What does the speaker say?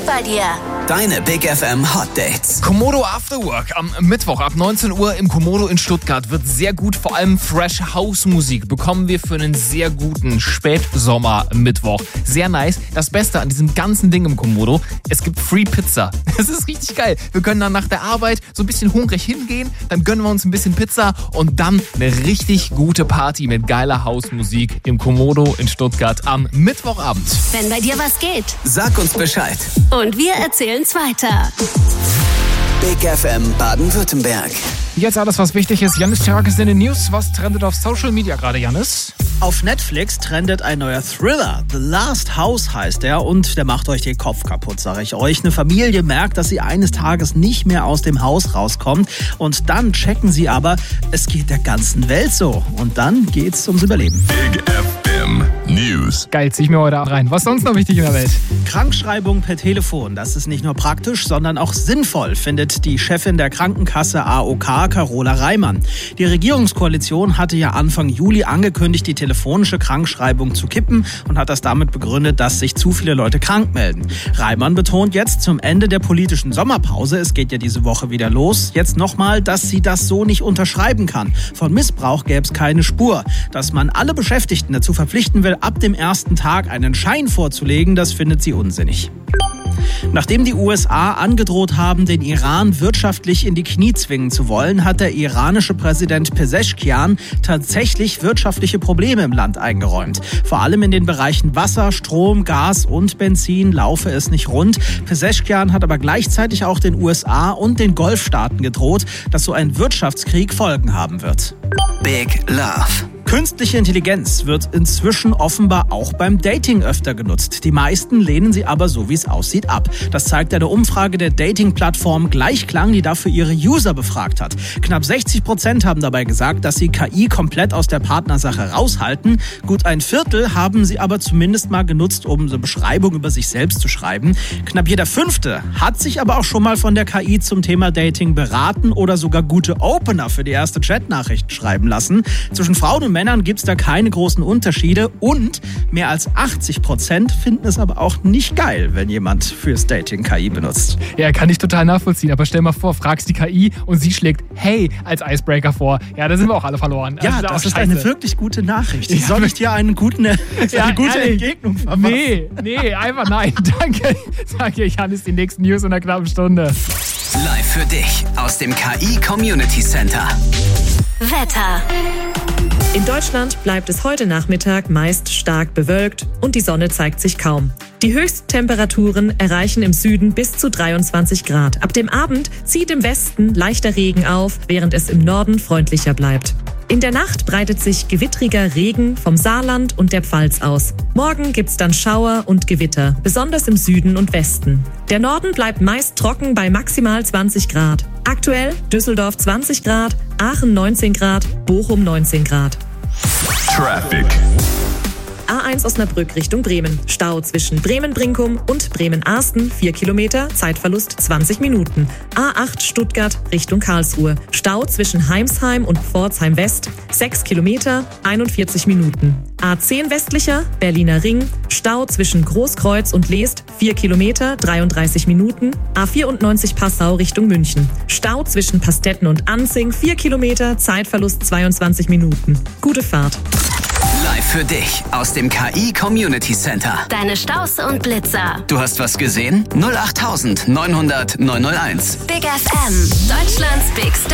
bei dir. Deine Big FM Hot Dates. Komodo After Work am Mittwoch ab 19 Uhr im Komodo in Stuttgart wird sehr gut. Vor allem Fresh House Musik bekommen wir für einen sehr guten Spätsommer-Mittwoch. Sehr nice. Das Beste an diesem ganzen Ding im Komodo, es gibt Free Pizza. Das ist richtig geil. Wir können dann nach der Arbeit so ein bisschen hungrig hingehen, dann gönnen wir uns ein bisschen Pizza und dann eine richtig gute Party mit geiler Hausmusik im Komodo in Stuttgart am Mittwochabend. Wenn bei dir was geht. Sag uns Bescheid. Und wir erzählen's weiter. Big FM Baden-Württemberg. Jetzt alles, was wichtig ist. Jannis Tag ist in den News. Was trendet auf Social Media gerade, Jannis? Auf Netflix trendet ein neuer Thriller. The Last House heißt er und der macht euch den Kopf kaputt, sage ich euch. Eine Familie merkt, dass sie eines Tages nicht mehr aus dem Haus rauskommt und dann checken sie aber, es geht der ganzen Welt so. Und dann geht's ums Überleben. Big FM News. Geil, zieh ich mir heute rein. Was sonst noch wichtig in der Welt? Krankschreibung per Telefon, das ist nicht nur praktisch, sondern auch sinnvoll, findet die Chefin der Krankenkasse AOK, Carola Reimann. Die Regierungskoalition hatte ja Anfang Juli angekündigt, die telefonische Krankschreibung zu kippen und hat das damit begründet, dass sich zu viele Leute krank melden. Reimann betont jetzt zum Ende der politischen Sommerpause, es geht ja diese Woche wieder los, jetzt nochmal, dass sie das so nicht unterschreiben kann. Von Missbrauch gäbe es keine Spur. Dass man alle Beschäftigten dazu verpflichten will, ab dem ersten Tag einen Schein vorzulegen, das findet sie unsinnig. Nachdem die USA angedroht haben, den Iran wirtschaftlich in die Knie zwingen zu wollen, hat der iranische Präsident Pezeshkian tatsächlich wirtschaftliche Probleme im Land eingeräumt. Vor allem in den Bereichen Wasser, Strom, Gas und Benzin laufe es nicht rund. Pezeshkian hat aber gleichzeitig auch den USA und den Golfstaaten gedroht, dass so ein Wirtschaftskrieg Folgen haben wird. Big Love. Künstliche Intelligenz wird inzwischen offenbar auch beim Dating öfter genutzt. Die meisten lehnen sie aber, so wie es aussieht, ab. Das zeigt eine Umfrage der Dating-Plattform Gleichklang, die dafür ihre User befragt hat. Knapp 60% haben dabei gesagt, dass sie KI komplett aus der Partnersache raushalten. Gut ein Viertel haben sie aber zumindest mal genutzt, um eine Beschreibung über sich selbst zu schreiben. Knapp jeder Fünfte hat sich aber auch schon mal von der KI zum Thema Dating beraten oder sogar gute Opener für die erste Chatnachricht schreiben lassen. Zwischen Frauen und Männern gibt es da keine großen Unterschiede und mehr als 80% finden es aber auch nicht geil, wenn jemand fürs Dating KI benutzt. Ja, kann ich total nachvollziehen, aber stell mal vor, fragst die KI und sie schlägt Hey als Icebreaker vor. Ja, da sind wir auch alle verloren. Ja, das ist eine wirklich gute Nachricht. Soll ich dir eine gute Entgegnung verpassen? Nee, einfach nein. Danke, Jannis, die nächsten News in einer knappen Stunde. Live für dich aus dem KI Community Center. Wetter. In Deutschland bleibt es heute Nachmittag meist stark bewölkt und die Sonne zeigt sich kaum. Die Höchsttemperaturen erreichen im Süden bis zu 23 Grad. Ab dem Abend zieht im Westen leichter Regen auf, während es im Norden freundlicher bleibt. In der Nacht breitet sich gewittriger Regen vom Saarland und der Pfalz aus. Morgen gibt's dann Schauer und Gewitter, besonders im Süden und Westen. Der Norden bleibt meist trocken bei maximal 20 Grad. Aktuell Düsseldorf 20 Grad, Aachen 19 Grad, Bochum 19 Grad. Traffic. A1 Osnabrück Richtung Bremen. Stau zwischen Bremen-Brinkum und Bremen-Arsten 4 Kilometer, Zeitverlust 20 Minuten. A8 Stuttgart Richtung Karlsruhe. Stau zwischen Heimsheim und Pforzheim West 6 Kilometer, 41 Minuten. A10 westlicher Berliner Ring. Stau zwischen Großkreuz und Leest 4 Kilometer, 33 Minuten. A94 Passau Richtung München. Stau zwischen Pastetten und Anzing 4 Kilometer, Zeitverlust 22 Minuten. Gute Fahrt. Live für dich aus dem KI Community Center. Deine Staus und Blitzer. Du hast was gesehen? 08900 901. Big FM. Deutschlands bigste